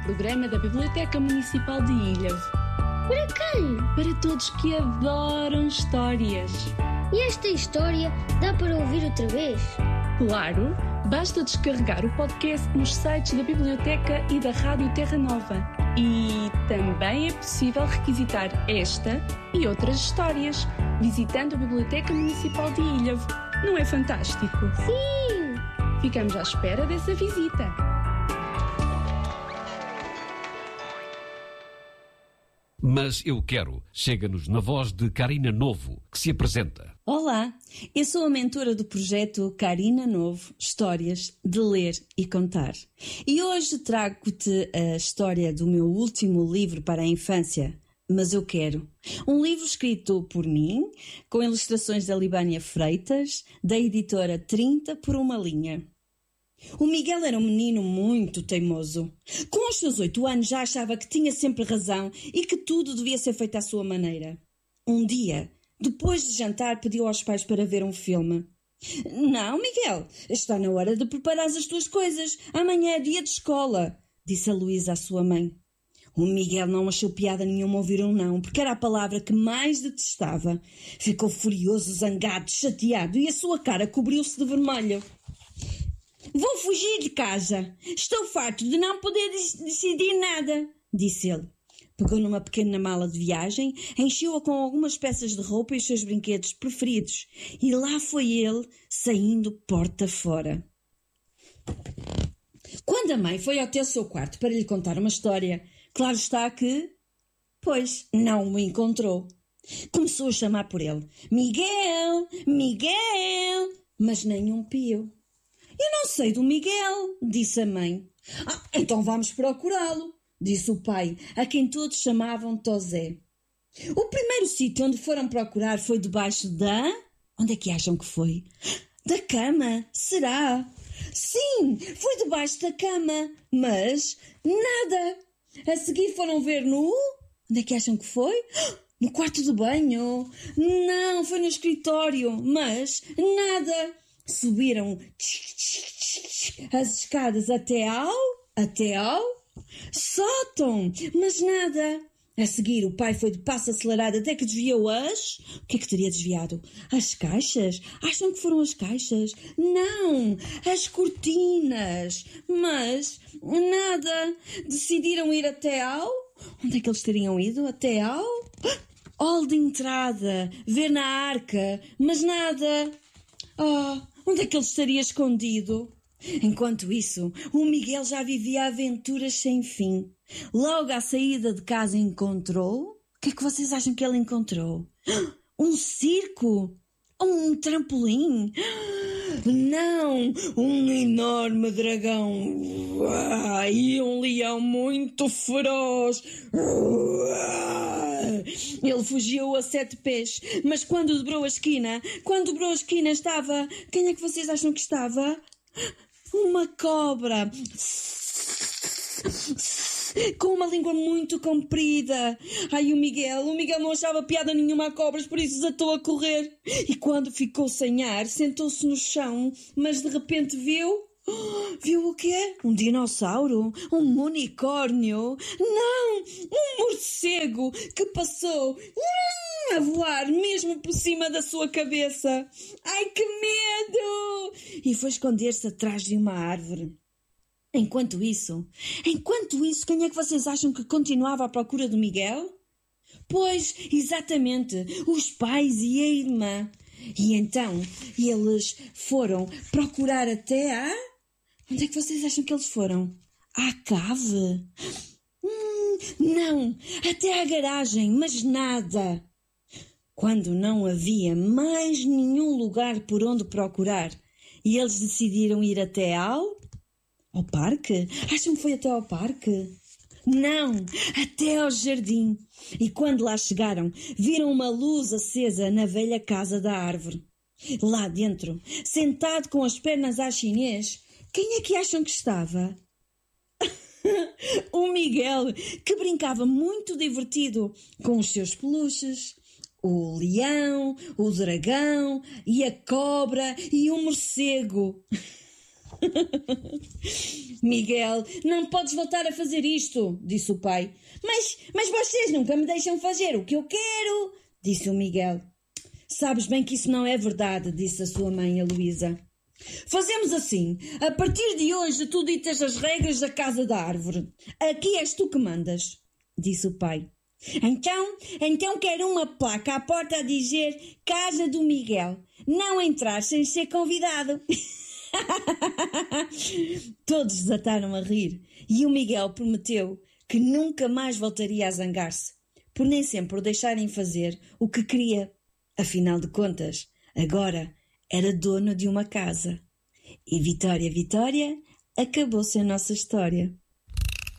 programa da Biblioteca Municipal de Ilhavo. Para quem? Para todos que adoram histórias. E esta história dá para ouvir outra vez? Claro, basta descarregar o podcast nos sites da Biblioteca e da Rádio Terra Nova. E também é possível requisitar esta e outras histórias visitando a Biblioteca Municipal de Ilhavo. Não é fantástico? Sim! Ficamos à espera dessa visita. Mas eu quero. Chega-nos na voz de Carina Novo, que se apresenta. Olá, eu sou a mentora do projeto Carina Novo, Histórias de Ler e Contar. E hoje trago-te a história do meu último livro para a infância, Mas Eu Quero. Um livro escrito por mim, com ilustrações da Libânia Freitas, da editora 30 por uma linha. O Miguel era um menino muito teimoso. Com os seus 8 anos já achava que tinha sempre razão e que tudo devia ser feito à sua maneira. Um dia, depois de jantar, pediu aos pais para ver um filme. Não, Miguel, está na hora de preparar as tuas coisas. Amanhã é dia de escola, disse a Luísa à sua mãe. O Miguel não achou piada nenhuma ouvir um não, porque era a palavra que mais detestava. Ficou furioso, zangado, chateado e a sua cara cobriu-se de vermelho. Vou fugir de casa. Estou farto de não poder decidir nada, disse ele. Pegou numa pequena mala de viagem, encheu-a com algumas peças de roupa e os seus brinquedos preferidos. E lá foi ele, saindo porta fora. Quando a mãe foi até o seu quarto para lhe contar uma história, claro está que, pois, não o encontrou. Começou a chamar por ele. Miguel, Miguel, mas nenhum pio. Eu não sei do Miguel, disse a mãe. Então vamos procurá-lo, disse o pai, a quem todos chamavam Tosé. O primeiro sítio onde foram procurar foi debaixo da... Onde é que acham que foi? Da cama, será? Sim, foi debaixo da cama, mas nada. A seguir foram ver no... Onde é que acham que foi? No quarto de banho. Não, foi no escritório, mas nada. Subiram as escadas até ao sótão, mas nada. A seguir, o pai foi de passo acelerado até que desviou as... O que é que teria desviado? As caixas? Acham que foram as caixas? Não, as cortinas. Mas nada. Decidiram ir até ao... Onde é que eles teriam ido? Até ao... hall de entrada. Ver na arca. Mas nada. Onde é que ele estaria escondido? Enquanto isso, o Miguel já vivia aventuras sem fim. Logo à saída de casa encontrou... O que é que vocês acham que ele encontrou? Um circo? Um trampolim? Não, um enorme dragão. E um leão muito feroz. Ele fugiu a 7 pés, mas quando dobrou a esquina estava... Quem é que vocês acham que estava? Uma cobra. Com uma língua muito comprida. Ai, o Miguel não achava piada nenhuma a cobras, por isso desatou a correr. E quando ficou sem ar, sentou-se no chão, mas de repente viu... Viu o quê? Um dinossauro? Um unicórnio? Não! Um morcego que passou a voar mesmo por cima da sua cabeça. Ai, que medo! E foi esconder-se atrás de uma árvore. Enquanto isso, quem é que vocês acham que continuava à procura do Miguel? Pois, exatamente, os pais e a irmã. E então, eles foram procurar até a... Onde é que vocês acham que eles foram? À cave? Não, até à garagem, mas nada. Quando não havia mais nenhum lugar por onde procurar, e eles decidiram ir até ao parque? Acham que foi até ao parque? Não, até ao jardim. E quando lá chegaram, viram uma luz acesa na velha casa da árvore. Lá dentro, sentado com as pernas à chinês, quem é que acham que estava? O Miguel, que brincava muito divertido com os seus peluches, o leão, o dragão e a cobra e o morcego. Miguel, não podes voltar a fazer isto, disse o pai. Mas vocês nunca me deixam fazer o que eu quero, disse o Miguel. Sabes bem que isso não é verdade, disse a sua mãe, a Luísa. Fazemos assim, a partir de hoje tu ditas as regras da casa da árvore. Aqui és tu que mandas, disse o pai. Então quero uma placa à porta a dizer Casa do Miguel. Não entrar sem ser convidado. Todos desataram a rir e o Miguel prometeu que nunca mais voltaria a zangar-se, por nem sempre o deixarem fazer o que queria. Afinal de contas, agora era dono de uma casa. E Vitória, acabou-se a nossa história.